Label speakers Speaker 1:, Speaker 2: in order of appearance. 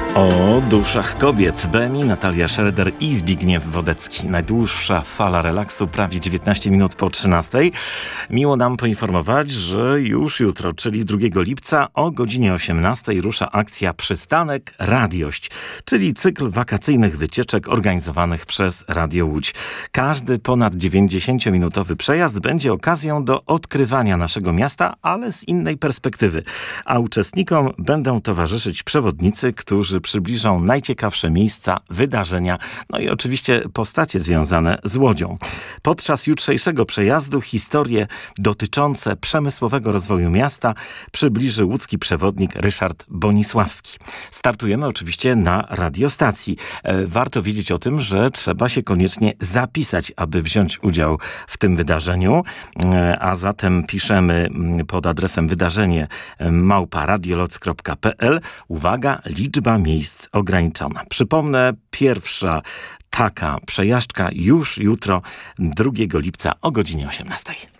Speaker 1: O duszach kobiet. BMI, Natalia Schroeder i Zbigniew Wodecki. Najdłuższa fala relaksu, prawie 19 minut po 13. Miło nam poinformować, że już jutro, czyli 2 lipca o godzinie 18 rusza akcja Przystanek Radiość, czyli cykl wakacyjnych wycieczek organizowanych przez Radio Łódź. Każdy ponad 90-minutowy przejazd będzie okazją do odkrywania naszego miasta, ale z innej perspektywy. A uczestnikom będą towarzyszyć przewodnicy, którzy przybliżą najciekawsze miejsca, wydarzenia, no i oczywiście postacie związane z Łodzią. Podczas jutrzejszego przejazdu historie dotyczące przemysłowego rozwoju miasta przybliży łódzki przewodnik Ryszard Bonisławski. Startujemy oczywiście na radiostacji. Warto wiedzieć o tym, że trzeba się koniecznie zapisać, aby wziąć udział w tym wydarzeniu, a zatem piszemy pod adresem wydarzenie @radioloc.pl. Uwaga, liczba miejsc ograniczona. Przypomnę, pierwsza taka przejażdżka już jutro, 2 lipca o godzinie 18.